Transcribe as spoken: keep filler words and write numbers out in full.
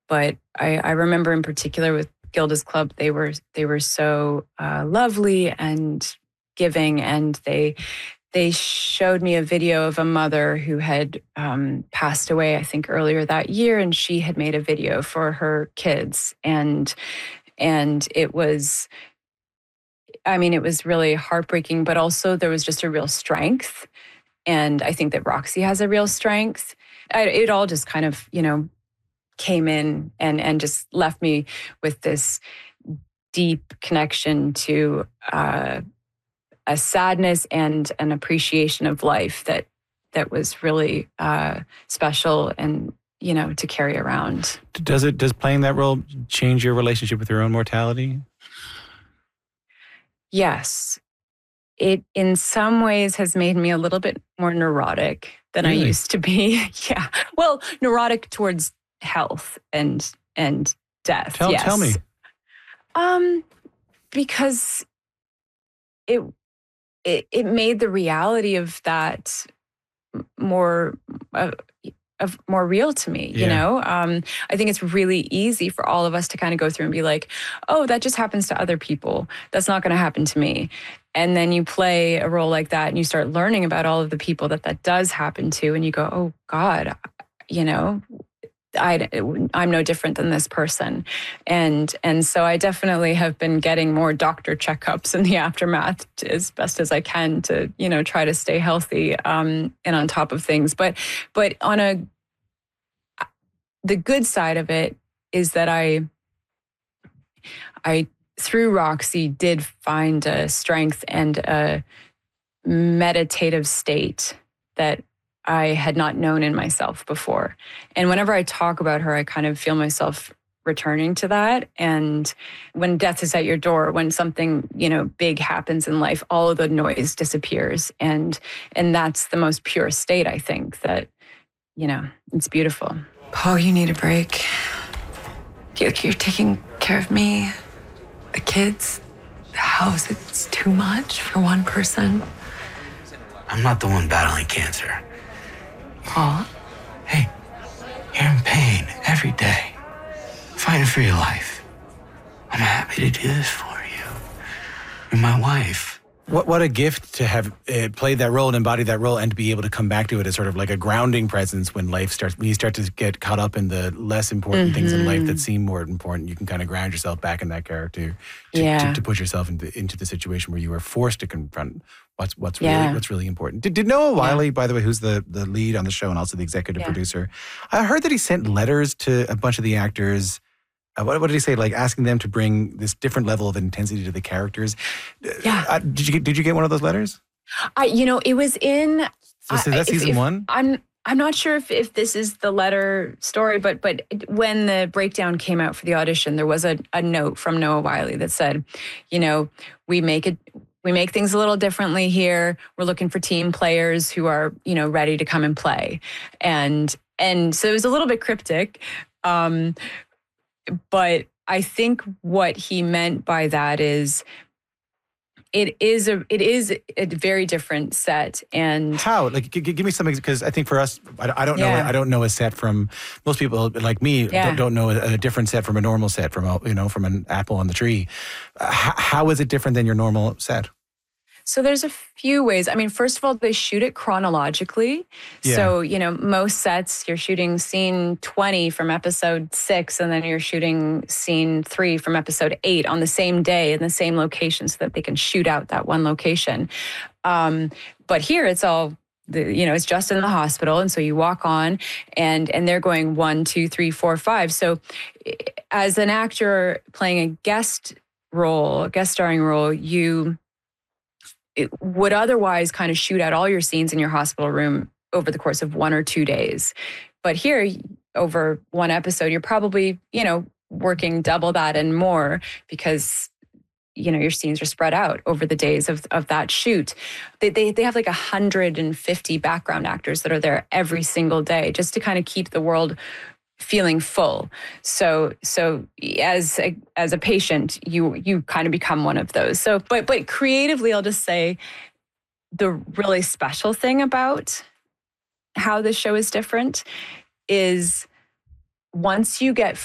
but I, I remember in particular with Gilda's Club, they were they were so uh, lovely and giving, and they they showed me a video of a mother who had um, passed away, I think, earlier that year, and she had made a video for her kids, and and it was, I mean, it was really heartbreaking, but also there was just a real strength, and I think that Roxy has a real strength. I, it all just kind of, you know, came in and and just left me with this deep connection to uh, a sadness and an appreciation of life that that was really uh, special and, you know, to carry around. Does it does playing that role change your relationship with your own mortality? Yes. It in some ways has made me a little bit more neurotic than Really? I used to be. Yeah. Well, neurotic towards health and and death. Tell yes. tell me. Um, because it it it made the reality of that more uh, of more real to me. Yeah. You know, um, I think it's really easy for all of us to kind of go through and be like, "Oh, that just happens to other people. That's not going to happen to me." And then you play a role like that, and you start learning about all of the people that that does happen to, and you go, "Oh God, you know." I, I'm no different than this person. And and so I definitely have been getting more doctor checkups in the aftermath to, as best as I can to, you know, try to stay healthy um, and on top of things. But but on a, the good side of it is that I, I through Roxy did find a strength and a meditative state that I had not known in myself before. And whenever I talk about her, I kind of feel myself returning to that. And when death is at your door, when something, you know, big happens in life, all of the noise disappears. And and that's the most pure state, I think, that, you know, it's beautiful. Paul, you need a break. You're, you're taking care of me, the kids, the house. It's too much for one person. I'm not the one battling cancer. Paul? Hey, you're in pain every day, fighting for your life. I'm happy to do this for you. You're my wife. What what a gift to have uh, played that role and embodied that role, and to be able to come back to it as sort of like a grounding presence when life starts, when you start to get caught up in the less important mm-hmm. things in life that seem more important. You can kind of ground yourself back in that character to, yeah. to, to push yourself into into the situation where you are forced to confront what's what's yeah. really what's really important. Did, did Noah Wyle, yeah. by the way, who's the the lead on the show and also the executive yeah. producer, I heard that he sent letters to a bunch of the actors. Uh, what, what did he say? Like asking them to bring this different level of intensity to the characters. Yeah. Uh, did you get, did you get one of those letters? I, you know, it was in. So, so that's if, season if, one. I'm I'm not sure if, if this is the letter story, but but when the breakdown came out for the audition, there was a, a note from Noah Wyle that said, you know, we make it. We make things a little differently here. We're looking for team players who are, you know, ready to come and play, and and so it was a little bit cryptic. Um, But I think what he meant by that is it is a it is a very different set. And how? Like, g- give me some, because I think for us, I, I don't yeah. know. I don't know a set from most people like me. Yeah. Don't, don't know a, a different set from a normal set from a, you know, from an apple on the tree. Uh, how, how is it different than your normal set? So there's a few ways. I mean, first of all, they shoot it chronologically. Yeah. So, you know, most sets, you're shooting scene twenty from episode six, and then you're shooting scene three from episode eight on the same day in the same location so that they can shoot out that one location. Um, but here it's all, the, you know, it's just in the hospital. And so you walk on and, and they're going one, two, three, four, five. So as an actor playing a guest role, a guest starring role, you... it would otherwise kind of shoot out all your scenes in your hospital room over the course of one or two days. But here, over one episode, you're probably, you know, working double that and more because, you know, your scenes are spread out over the days of, of that shoot. They, they, they have like one hundred fifty background actors that are there every single day just to kind of keep the world feeling full. So, so as a, as a patient, you, you kind of become one of those. So, but, but creatively, I'll just say the really special thing about how this show is different is once you get